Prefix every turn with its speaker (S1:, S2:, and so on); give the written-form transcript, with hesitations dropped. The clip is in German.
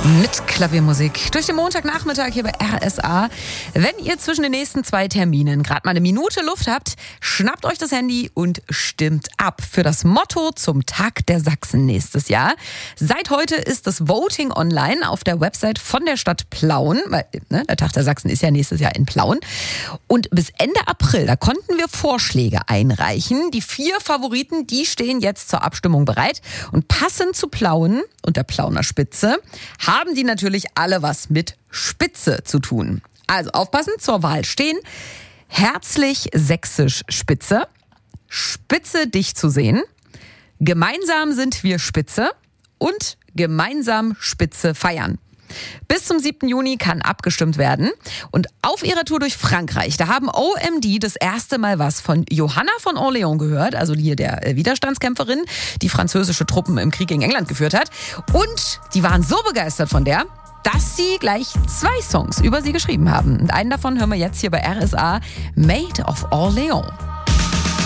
S1: Mit Klaviermusik durch den Montagnachmittag hier bei RSA. Wenn ihr zwischen den nächsten 2 Terminen gerade mal eine Minute Luft habt, schnappt euch das Handy und stimmt ab für das Motto zum Tag der Sachsen nächstes Jahr. Seit heute ist das Voting online auf der Website von der Stadt Plauen, weil der Tag der Sachsen ist ja nächstes Jahr in Plauen. Und bis Ende April, da konnten wir Vorschläge einreichen. Die 4 Favoriten, die stehen jetzt zur Abstimmung bereit. Und passend zu Plauen und der Plauner Spitze haben die natürlich alle was mit Spitze zu tun. Also aufpassen, zur Wahl stehen: herzlich sächsisch Spitze, Spitze dich zu sehen, gemeinsam sind wir Spitze und gemeinsam Spitze feiern. Bis zum 7. Juni kann abgestimmt werden. Und auf ihrer Tour durch Frankreich, da haben OMD das erste Mal was von Johanna von Orléans gehört, also hier der Widerstandskämpferin, die französische Truppen im Krieg gegen England geführt hat. Und die waren so begeistert von der, dass sie gleich 2 Songs über sie geschrieben haben. Und einen davon hören wir jetzt hier bei RSA, Maid of Orléans.